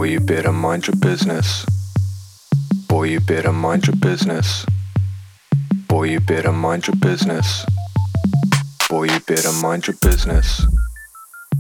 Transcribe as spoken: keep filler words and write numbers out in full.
Boy, you better mind your business. Boy, you better mind your business. Boy, you better mind your business. Boy, you better mind your business.